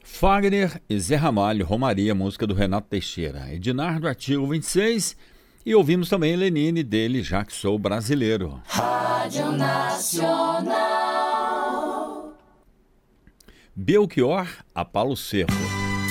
Fagner e Zé Ramalho, Romaria, música do Renato Teixeira. Ednardo, Artigo 26. E ouvimos também Lenine, dele, Já Que Sou Brasileiro. Rádio Nacional. Belchior, a Paulo Cerro.